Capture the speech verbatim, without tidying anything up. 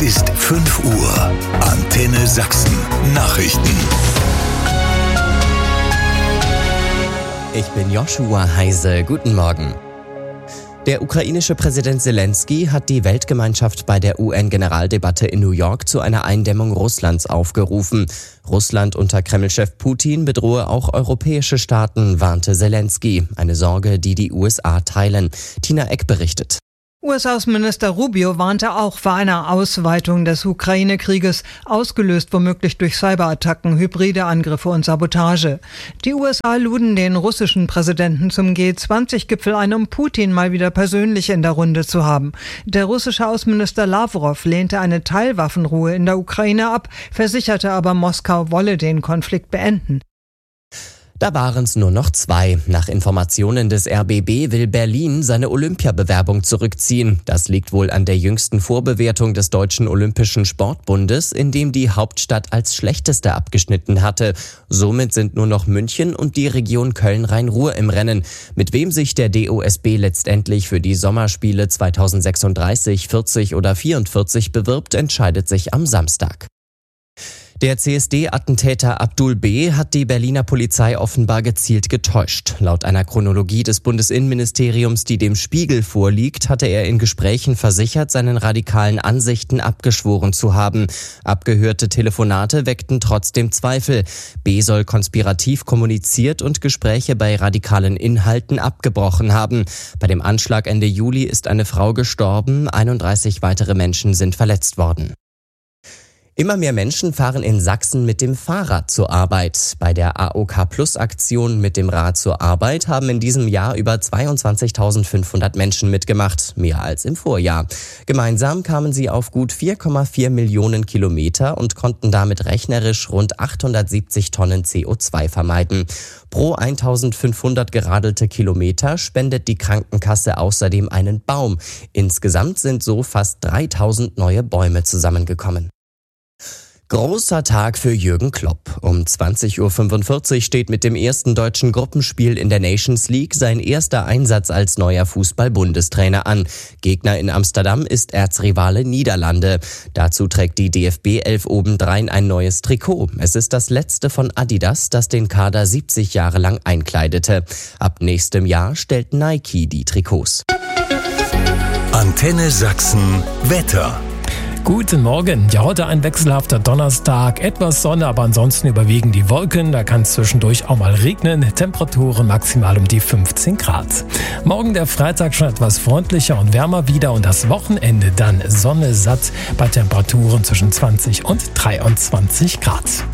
Es ist fünf Uhr. Antenne Sachsen. Nachrichten. Ich bin Joshua Heise. Guten Morgen. Der ukrainische Präsident Zelensky hat die Weltgemeinschaft bei der U N-Generaldebatte in New York zu einer Eindämmung Russlands aufgerufen. Russland unter Kreml-Chef Putin bedrohe auch europäische Staaten, warnte Zelensky. Eine Sorge, die die U S A teilen. Tina Eck berichtet. U S-Außenminister Rubio warnte auch vor einer Ausweitung des Ukraine-Krieges, ausgelöst womöglich durch Cyberattacken, hybride Angriffe und Sabotage. Die U S A luden den russischen Präsidenten zum G zwanzig Gipfel ein, um Putin mal wieder persönlich in der Runde zu haben. Der russische Außenminister Lavrov lehnte eine Teilwaffenruhe in der Ukraine ab, versicherte aber, Moskau wolle den Konflikt beenden. Da waren es nur noch zwei. Nach Informationen des R B B will Berlin seine Olympiabewerbung zurückziehen. Das liegt wohl an der jüngsten Vorbewertung des Deutschen Olympischen Sportbundes, in dem die Hauptstadt als schlechteste abgeschnitten hatte. Somit sind nur noch München und die Region Köln-Rhein-Ruhr im Rennen. Mit wem sich der D O S B letztendlich für die Sommerspiele zweitausendsechsunddreißig, vierzig oder vierundvierzig bewirbt, entscheidet sich am Samstag. Der C S D-Attentäter Abdul B. hat die Berliner Polizei offenbar gezielt getäuscht. Laut einer Chronologie des Bundesinnenministeriums, die dem Spiegel vorliegt, hatte er in Gesprächen versichert, seinen radikalen Ansichten abgeschworen zu haben. Abgehörte Telefonate weckten trotzdem Zweifel. B. soll konspirativ kommuniziert und Gespräche bei radikalen Inhalten abgebrochen haben. Bei dem Anschlag Ende Juli ist eine Frau gestorben, einunddreißig weitere Menschen sind verletzt worden. Immer mehr Menschen fahren in Sachsen mit dem Fahrrad zur Arbeit. Bei der A O K-Plus-Aktion mit dem Rad zur Arbeit haben in diesem Jahr über zweiundzwanzigtausendfünfhundert Menschen mitgemacht, mehr als im Vorjahr. Gemeinsam kamen sie auf gut vier Komma vier Millionen Kilometer und konnten damit rechnerisch rund achthundertsiebzig Tonnen C O zwei vermeiden. Pro eintausendfünfhundert geradelte Kilometer spendet die Krankenkasse außerdem einen Baum. Insgesamt sind so fast dreitausend neue Bäume zusammengekommen. Großer Tag für Jürgen Klopp. Um zwanzig Uhr fünfundvierzig steht mit dem ersten deutschen Gruppenspiel in der Nations League sein erster Einsatz als neuer Fußball-Bundestrainer an. Gegner in Amsterdam ist Erzrivale Niederlande. Dazu trägt die D F B elf obendrein ein neues Trikot. Es ist das letzte von Adidas, das den Kader siebzig Jahre lang einkleidete. Ab nächstem Jahr stellt Nike die Trikots. Antenne Sachsen Wetter. Guten Morgen. Ja, heute ein wechselhafter Donnerstag. Etwas Sonne, aber ansonsten überwiegen die Wolken. Da kann es zwischendurch auch mal regnen. Temperaturen maximal um die fünfzehn Grad. Morgen der Freitag schon etwas freundlicher und wärmer wieder und das Wochenende dann Sonne satt bei Temperaturen zwischen zwanzig und dreiundzwanzig Grad.